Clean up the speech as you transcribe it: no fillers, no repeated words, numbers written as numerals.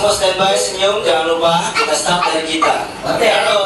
semua standby senyum, jangan lupa kita start dari kita. Oke, halo.